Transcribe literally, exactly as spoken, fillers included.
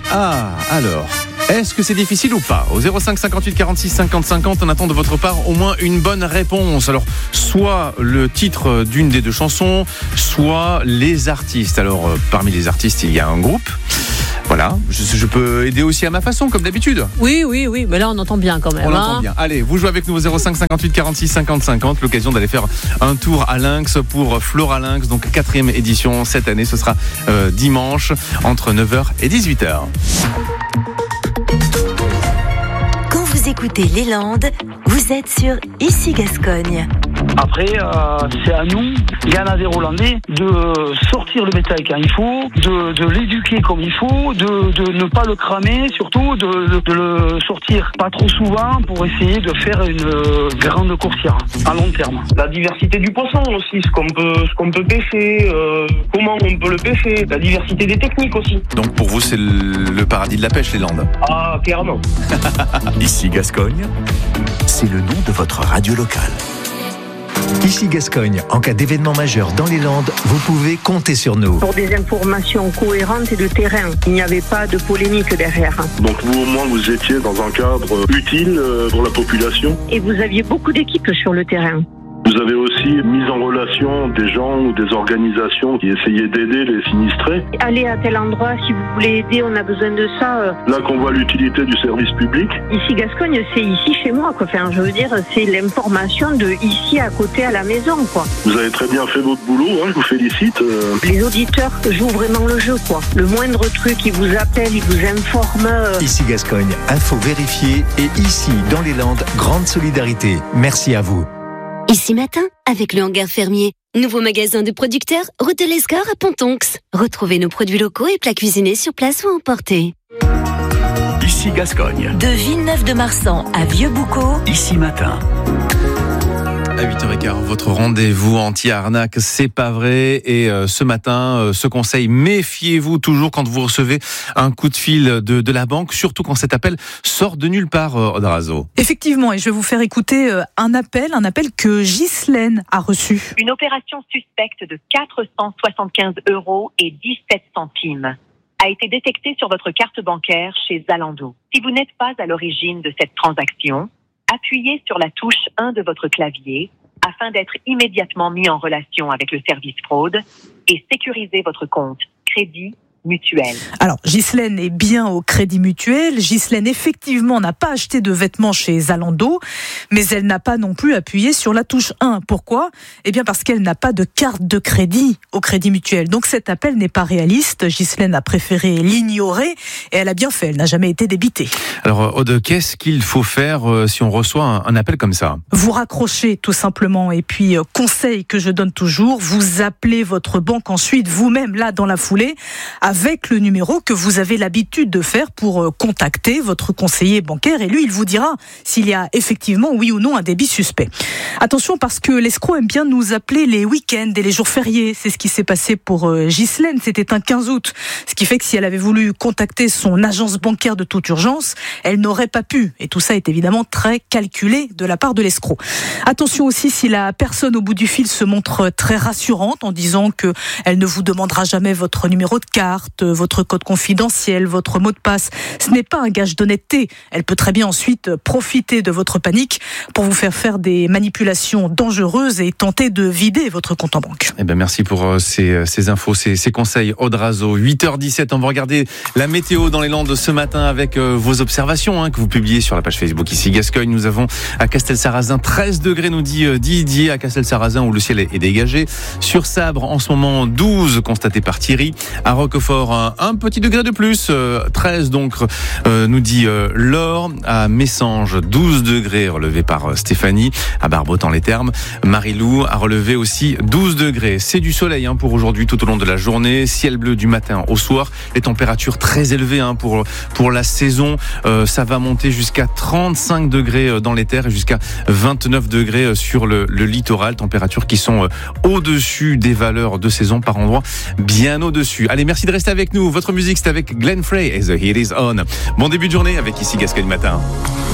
Ah, alors, est-ce que c'est difficile ou pas ? Au zéro cinq cinquante-huit quarante-six cinquante cinquante, on attend de votre part au moins une bonne réponse. Alors, soit le titre d'une des deux chansons, soit les artistes. Alors, euh, parmi les artistes, il y a un groupe. Voilà, je, je peux aider aussi à ma façon, comme d'habitude. Oui, oui, oui, mais là on entend bien quand même. On hein. entend bien. Allez, vous jouez avec nous au zéro cinq cinquante-huit quarante-six cinquante cinquante. L'occasion d'aller faire un tour à Lynx pour Flora Lynx. Donc quatrième édition cette année, ce sera euh, dimanche entre neuf heures et dix-huit heures. Quand vous écoutez Les Landes, vous êtes sur Ici Gascogne. Après, euh, c'est à nous, Ghana des Hollandais, de sortir le bétail quand il faut, de, de l'éduquer comme il faut, de, de ne pas le cramer, surtout de, de, de le sortir pas trop souvent pour essayer de faire une euh, grande coursière à long terme. La diversité du poisson aussi, ce qu'on peut, ce qu'on peut pêcher, euh, comment on peut le pêcher, la diversité des techniques aussi. Donc pour vous, c'est le, le paradis de la pêche, les Landes. Ah, clairement. Ici Gascogne, c'est le nom de votre radio locale. Ici Gascogne, en cas d'événement majeur dans les Landes, vous pouvez compter sur nous. Pour des informations cohérentes et de terrain, il n'y avait pas de polémique derrière. Donc vous au moins vous étiez dans un cadre utile pour la population. Et vous aviez beaucoup d'équipes sur le terrain. Vous avez aussi mis en relation des gens ou des organisations qui essayaient d'aider les sinistrés. Allez à tel endroit, si vous voulez aider, on a besoin de ça. Là qu'on voit l'utilité du service public. Ici Gascogne, c'est ici chez moi, quoi. Enfin, je veux dire, c'est l'information de ici à côté à la maison, quoi. Vous avez très bien fait votre boulot, hein, je vous félicite. Euh... Les auditeurs jouent vraiment le jeu, quoi. Le moindre truc, ils vous appellent, ils vous informent. Euh... Ici Gascogne, info vérifiée et ici, dans les Landes, grande solidarité. Merci à vous. Ici Matin, avec le hangar fermier. Nouveau magasin de producteurs, route de l'Esgore à Pontonx. Retrouvez nos produits locaux et plats cuisinés sur place ou emportés. Ici Gascogne. De Villeneuve-de-Marsan à Vieux-Boucau. Ici Matin. À huit heures quinze, votre rendez-vous anti-arnaque, c'est pas vrai. Et euh, ce matin, euh, ce conseil, méfiez-vous toujours quand vous recevez un coup de fil de, de la banque, surtout quand cet appel sort de nulle part, euh, Odrazo. Effectivement, et je vais vous faire écouter euh, un appel, un appel que Ghislaine a reçu. Une opération suspecte de quatre cent soixante-quinze euros et dix-sept centimes a été détectée sur votre carte bancaire chez Zalando. Si vous n'êtes pas à l'origine de cette transaction, appuyez sur la touche un de votre clavier afin d'être immédiatement mis en relation avec le service fraude et sécuriser votre compte Crédit Mutuel. Alors, Ghislaine est bien au Crédit Mutuel. Ghislaine, effectivement, n'a pas acheté de vêtements chez Zalando, mais elle n'a pas non plus appuyé sur la touche un. Pourquoi ? Eh bien, parce qu'elle n'a pas de carte de crédit au Crédit Mutuel. Donc, cet appel n'est pas réaliste. Ghislaine a préféré l'ignorer et elle a bien fait. Elle n'a jamais été débitée. Alors, Aude, qu'est-ce qu'il faut faire euh, si on reçoit un, un appel comme ça ? Vous raccrochez, tout simplement. Et puis, euh, conseil que je donne toujours, vous appelez votre banque ensuite, vous-même, là, dans la foulée, avec le numéro que vous avez l'habitude de faire pour contacter votre conseiller bancaire et lui, il vous dira s'il y a effectivement, oui ou non, un débit suspect. Attention parce que l'escroc aime bien nous appeler les week-ends et les jours fériés. C'est ce qui s'est passé pour Ghislaine, c'était un quinze août. Ce qui fait que si elle avait voulu contacter son agence bancaire de toute urgence, elle n'aurait pas pu. Et tout ça est évidemment très calculé de la part de l'escroc. Attention aussi si la personne au bout du fil se montre très rassurante en disant qu'elle ne vous demandera jamais votre numéro de carte, votre code confidentiel, votre mot de passe. Ce n'est pas un gage d'honnêteté. Elle peut très bien ensuite profiter de votre panique pour vous faire faire des manipulations dangereuses et tenter de vider votre compte en banque. Eh ben merci pour euh, ces, ces infos, ces, ces conseils. Odrazo, huit heures dix-sept, on va regarder la météo dans les Landes ce matin avec euh, vos observations hein, que vous publiez sur la page Facebook ici Gascogne. Nous avons à Castelsarrasin treize degrés, nous dit euh, Didier, à Castelsarrasin où le ciel est, est dégagé. Sur Sabre, en ce moment, douze constaté par Thierry. À Roquefort, un, un petit degré de plus, euh, treize donc, euh, nous dit euh, Laure. À Messanges, douze degrés relevés par euh, Stéphanie. À Barbotan-les-Thermes, Marie-Lou a relevé aussi douze degrés. C'est du soleil hein, pour aujourd'hui tout au long de la journée. Ciel bleu du matin au soir. Les températures très élevées hein, pour, pour la saison. Euh, ça va monter jusqu'à trente-cinq degrés dans les terres et jusqu'à vingt-neuf degrés sur le, le littoral. Températures qui sont euh, au-dessus des valeurs de saison par endroits, bien au-dessus. Allez, merci de rester avec nous. Votre musique, c'est avec Glenn Frey et The Heat Is On. Bon début de journée avec ici Gascogne Matin.